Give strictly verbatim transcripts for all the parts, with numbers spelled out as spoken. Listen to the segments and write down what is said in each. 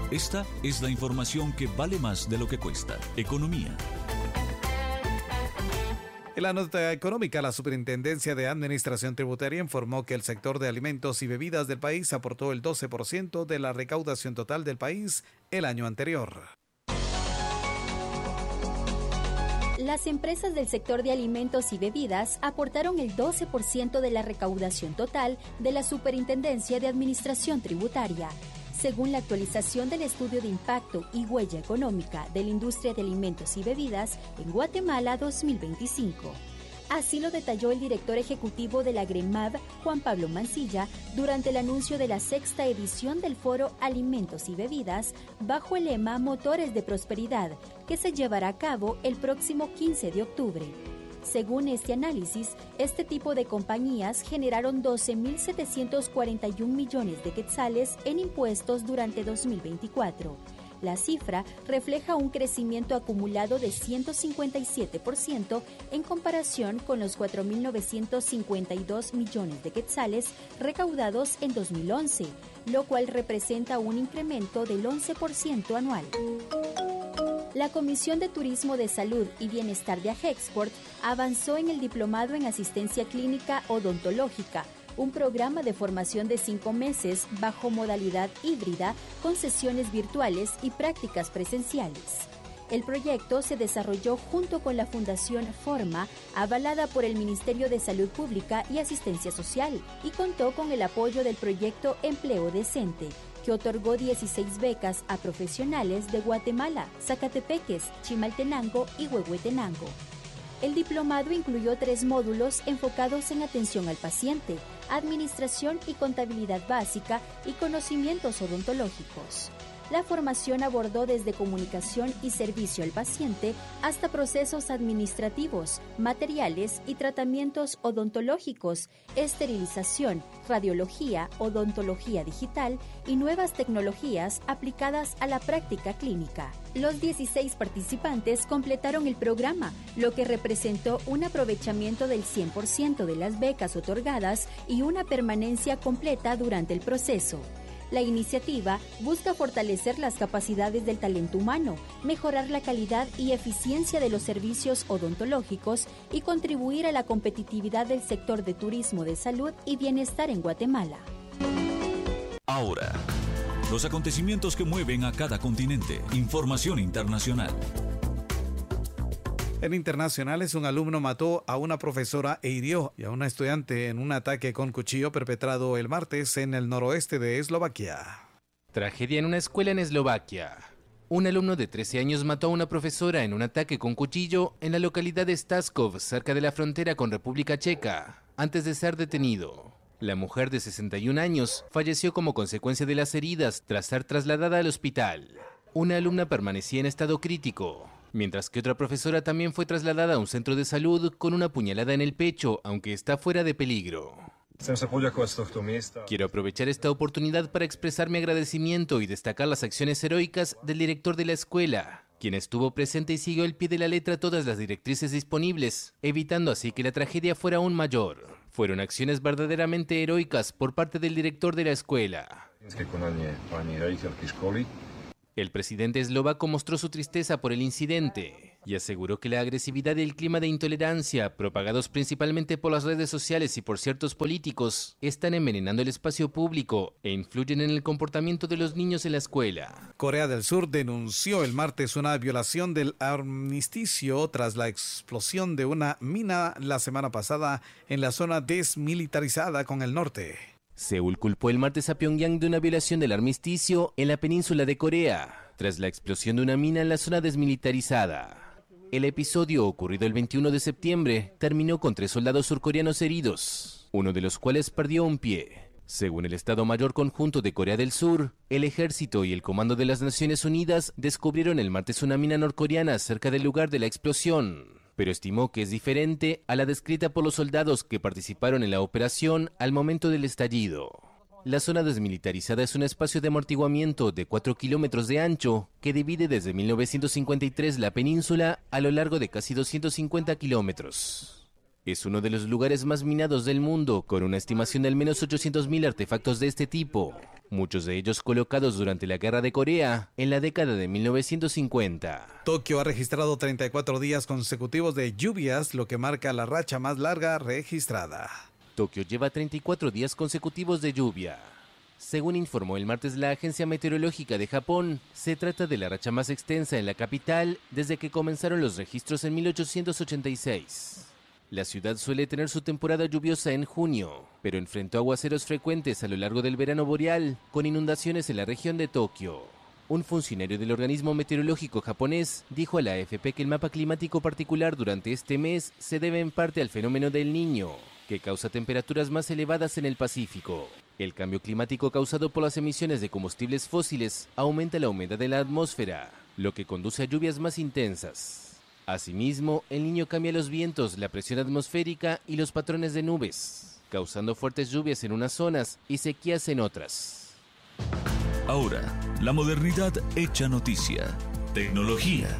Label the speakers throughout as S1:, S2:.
S1: Esta es la información que vale más de lo que cuesta. Economía.
S2: En la nota económica, la Superintendencia de Administración Tributaria informó que el sector de alimentos y bebidas del país aportó el doce por ciento de la recaudación total del país el año anterior.
S3: Las empresas del sector de alimentos y bebidas aportaron el doce por ciento de la recaudación total de la Superintendencia de Administración Tributaria, según la actualización del estudio de impacto y huella económica de la industria de alimentos y bebidas en Guatemala dos mil veinticinco. Así lo detalló el director ejecutivo de la GREMAB, Juan Pablo Mancilla, durante el anuncio de la sexta edición del foro Alimentos y Bebidas bajo el lema Motores de Prosperidad, que se llevará a cabo el próximo quince de octubre. Según este análisis, este tipo de compañías generaron doce mil setecientos cuarenta y un millones de quetzales en impuestos durante dos mil veinticuatro. La cifra refleja un crecimiento acumulado de ciento cincuenta y siete por ciento en comparación con los cuatro mil novecientos cincuenta y dos millones de quetzales recaudados en dos mil once, lo cual representa un incremento del once por ciento anual. La Comisión de Turismo de Salud y Bienestar de Ajexport avanzó en el Diplomado en Asistencia Clínica Odontológica, un programa de formación de cinco meses bajo modalidad híbrida con sesiones virtuales y prácticas presenciales. El proyecto se desarrolló junto con la Fundación Forma, avalada por el Ministerio de Salud Pública y Asistencia Social, y contó con el apoyo del proyecto Empleo Decente, que otorgó dieciséis becas a profesionales de Guatemala, Zacatepeques, Chimaltenango y Huehuetenango. El diplomado incluyó tres módulos enfocados en atención al paciente, administración y contabilidad básica y conocimientos odontológicos. La formación abordó desde comunicación y servicio al paciente hasta procesos administrativos, materiales y tratamientos odontológicos, esterilización, radiología, odontología digital y nuevas tecnologías aplicadas a la práctica clínica. Los dieciséis participantes completaron el programa, lo que representó un aprovechamiento del cien por ciento de las becas otorgadas y una permanencia completa durante el proceso. La iniciativa busca fortalecer las capacidades del talento humano, mejorar la calidad y eficiencia de los servicios odontológicos y contribuir a la competitividad del sector de turismo de salud y bienestar en Guatemala.
S1: Ahora, los acontecimientos que mueven a cada continente. Información internacional.
S2: En internacionales, un alumno mató a una profesora e hirió a una estudiante en un ataque con cuchillo perpetrado el martes en el noroeste de Eslovaquia.
S4: Tragedia en una escuela en Eslovaquia. Un alumno de trece años mató a una profesora en un ataque con cuchillo en la localidad de Staskov, cerca de la frontera con República Checa, antes de ser detenido. La mujer de sesenta y un años falleció como consecuencia de las heridas tras ser trasladada al hospital. Una alumna permanecía en estado crítico, mientras que otra profesora también fue trasladada a un centro de salud con una puñalada en el pecho, aunque está fuera de peligro. Quiero aprovechar esta oportunidad para expresar mi agradecimiento y destacar las acciones heroicas del director de la escuela, quien estuvo presente y siguió al pie de la letra todas las directrices disponibles, evitando así que la tragedia fuera aún mayor. Fueron acciones verdaderamente heroicas por parte del director de la escuela. El presidente eslovaco mostró su tristeza por el incidente y aseguró que la agresividad y el clima de intolerancia, propagados principalmente por las redes sociales y por ciertos políticos, están envenenando el espacio público e influyen en el comportamiento de los niños en la escuela.
S2: Corea del Sur denunció el martes una violación del armisticio tras la explosión de una mina la semana pasada en la zona desmilitarizada con el norte.
S4: Seúl culpó el martes a Pyongyang de una violación del armisticio en la península de Corea, tras la explosión de una mina en la zona desmilitarizada. El episodio, ocurrido el veintiuno de septiembre, terminó con tres soldados surcoreanos heridos, uno de los cuales perdió un pie. Según el Estado Mayor Conjunto de Corea del Sur, el Ejército y el Comando de las Naciones Unidas descubrieron el martes una mina norcoreana cerca del lugar de la explosión, pero estimó que es diferente a la descrita por los soldados que participaron en la operación al momento del estallido. La zona desmilitarizada es un espacio de amortiguamiento de cuatro kilómetros de ancho que divide desde mil novecientos cincuenta y tres la península a lo largo de casi doscientos cincuenta kilómetros. Es uno de los lugares más minados del mundo, con una estimación de al menos ochocientos mil artefactos de este tipo, muchos de ellos colocados durante la Guerra de Corea en la década de mil novecientos cincuenta.
S2: Tokio ha registrado treinta y cuatro días consecutivos de lluvias, lo que marca la racha más larga registrada.
S4: Tokio lleva treinta y cuatro días consecutivos de lluvia. Según informó el martes la Agencia Meteorológica de Japón, se trata de la racha más extensa en la capital desde que comenzaron los registros en mil ochocientos ochenta y seis. La ciudad suele tener su temporada lluviosa en junio, pero enfrentó aguaceros frecuentes a lo largo del verano boreal, con inundaciones en la región de Tokio. Un funcionario del organismo meteorológico japonés dijo a la A F P que el mapa climático particular durante este mes se debe en parte al fenómeno del Niño, que causa temperaturas más elevadas en el Pacífico. El cambio climático causado por las emisiones de combustibles fósiles aumenta la humedad de la atmósfera, lo que conduce a lluvias más intensas. Asimismo, el Niño cambia los vientos, la presión atmosférica y los patrones de nubes, causando fuertes lluvias en unas zonas y sequías en otras.
S1: Ahora, la modernidad hecha noticia. Tecnología.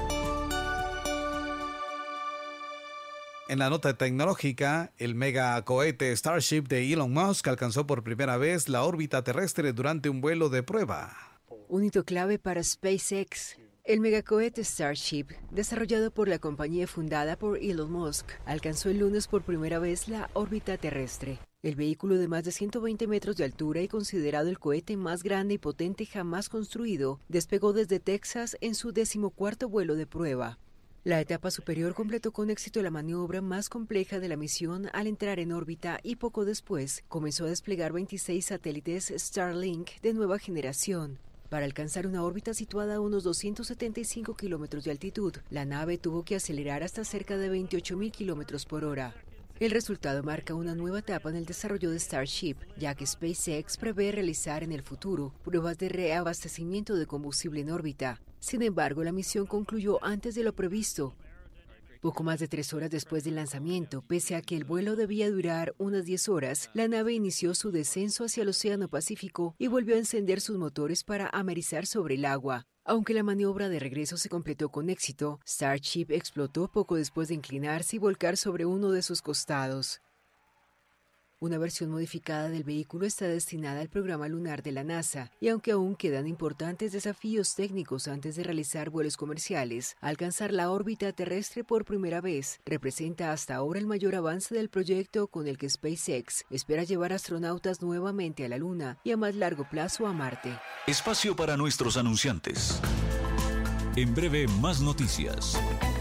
S2: En la nota tecnológica, el megacohete Starship de Elon Musk alcanzó por primera vez la órbita terrestre durante un vuelo de prueba.
S5: Un hito clave para SpaceX. El megacohete Starship, desarrollado por la compañía fundada por Elon Musk, alcanzó el lunes por primera vez la órbita terrestre. El vehículo de más de ciento veinte metros de altura y considerado el cohete más grande y potente jamás construido, despegó desde Texas en su decimocuarto vuelo de prueba. La etapa superior completó con éxito la maniobra más compleja de la misión al entrar en órbita y poco después comenzó a desplegar veintiséis satélites Starlink de nueva generación. Para alcanzar una órbita situada a unos doscientos setenta y cinco kilómetros de altitud, la nave tuvo que acelerar hasta cerca de veintiocho mil kilómetros por hora. El resultado marca una nueva etapa en el desarrollo de Starship, ya que SpaceX prevé realizar en el futuro pruebas de reabastecimiento de combustible en órbita. Sin embargo, la misión concluyó antes de lo previsto. Poco más de tres horas después del lanzamiento, pese a que el vuelo debía durar unas diez horas, la nave inició su descenso hacia el Océano Pacífico y volvió a encender sus motores para amerizar sobre el agua. Aunque la maniobra de regreso se completó con éxito, Starship explotó poco después de inclinarse y volcar sobre uno de sus costados. Una versión modificada del vehículo está destinada al programa lunar de la NASA, y aunque aún quedan importantes desafíos técnicos antes de realizar vuelos comerciales, alcanzar la órbita terrestre por primera vez representa hasta ahora el mayor avance del proyecto, con el que SpaceX espera llevar astronautas nuevamente a la Luna y a más largo plazo a Marte.
S1: Espacio para nuestros anunciantes. En breve, más noticias.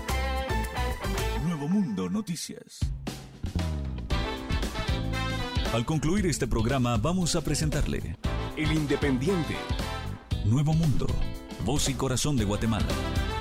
S1: Nuevo Mundo Noticias. Al concluir este programa vamos a presentarle
S6: El Independiente.
S1: Nuevo Mundo, voz y corazón de Guatemala.